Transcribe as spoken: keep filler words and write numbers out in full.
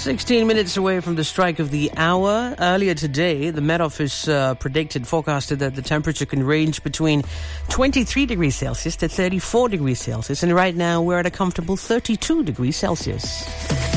sixteen minutes away from the strike of the hour. Earlier today, the Met Office uh, predicted, forecasted that the temperature can range between twenty-three degrees Celsius to thirty-four degrees Celsius. And right now, we're at a comfortable thirty-two degrees Celsius.